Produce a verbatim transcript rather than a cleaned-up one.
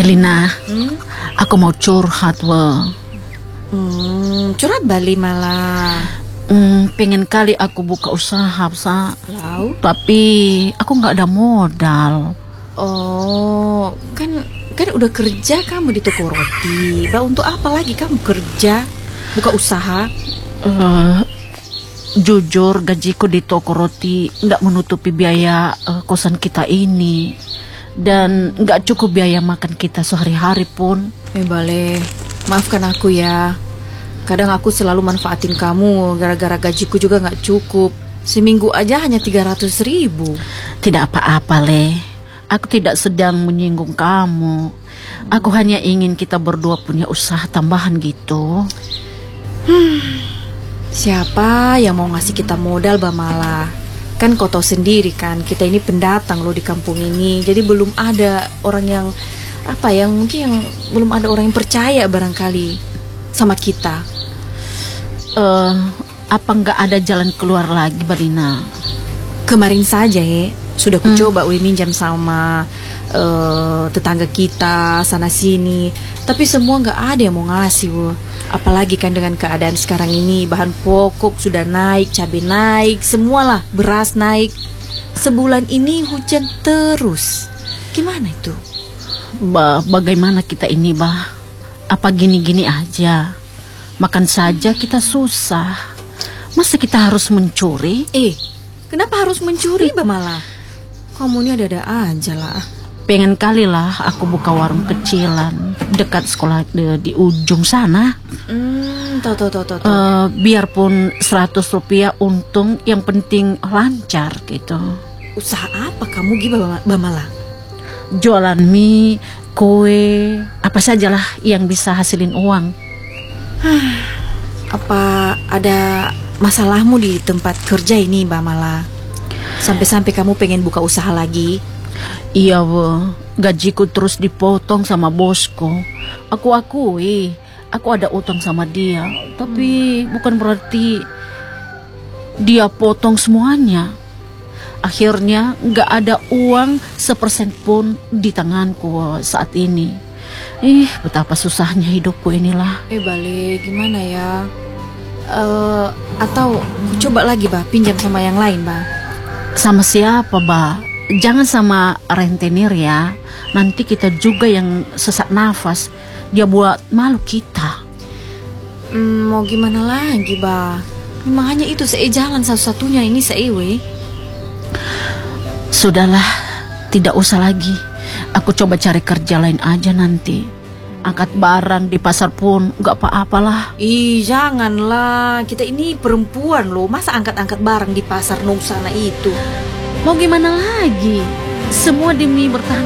Elina, Hmm? aku mau curhat, weh. Hmm, curhat Bali malah. Hmm, pengen kali aku buka usaha, sa. Lau? Tapi aku nggak ada modal. Oh, kan kan udah kerja kamu di toko roti. Bah, untuk apa lagi kamu kerja? Buka usaha? Eh, jujur gajiku di toko roti nggak menutupi biaya eh, kosan kita ini. Dan nggak cukup biaya makan kita sehari-hari pun. Eh, Bale, maafkan aku ya. Kadang aku selalu manfaatin kamu gara-gara gajiku juga nggak cukup. Seminggu aja hanya tiga ratus ribu. Tidak apa-apa, Le. Aku tidak sedang menyinggung kamu. Aku hanya ingin kita berdua punya usaha tambahan gitu. Siapa yang mau ngasih kita modal, Bamala? Kan kau tahu sendiri kan, kita ini pendatang loh di kampung ini. Jadi belum ada orang yang, apa ya, mungkin yang belum ada orang yang percaya barangkali sama kita. Eh, apa nggak ada jalan keluar lagi, Balina? Kemarin saja ya, sudah ku coba we minjam sama eh, tetangga kita sana sini, tapi semua nggak ada yang mau ngasih. Wo. Apalagi kan dengan keadaan sekarang ini, bahan pokok sudah naik, cabai naik, semualah, beras naik. Sebulan ini hujan terus. Gimana itu? Ba, bagaimana kita ini, bah? Apa gini-gini aja? Makan saja kita susah. Masa kita harus mencuri? Eh, kenapa harus mencuri, Bamala? Kamu ini ada-ada aja lah. Pengen kali lah aku buka warung kecilan dekat sekolah di, di ujung sana. Hmm, tahu tahu tahu tahu. Eh, biarpun seratus rupiah untung, yang penting lancar gitu. Usaha apa kamu gimana, Bamala? Jualan mie, kue, apa sajalah yang bisa hasilin uang. Apa ada masalahmu di tempat kerja ini, Bamala? Sampai-sampai kamu pengen buka usaha lagi? Iya, wo. Gajiku terus dipotong sama bosku. Aku akui, aku ada utang sama dia. Tapi bukan berarti dia potong semuanya. Akhirnya nggak ada uang sepersen pun di tanganku wo, saat ini. Ih, betapa susahnya hidupku inilah. Eh, Bale, gimana ya? Eh, atau coba lagi, Bah, pinjam sama yang lain, Bah. Sama siapa, Bah? Jangan sama rentenir ya. Nanti kita juga yang sesak nafas. Dia buat malu kita. Hmm, mau gimana lagi, Bah? Memang hanya itu saya jalan satu-satunya ini seewe. Sudahlah, tidak usah lagi. Aku coba cari kerja lain aja nanti. Angkat barang di pasar pun gak apa-apalah. Ih, janganlah. Kita ini perempuan loh. Masa angkat-angkat barang di pasar nung sana itu? Mau gimana lagi? Semua demi bertahan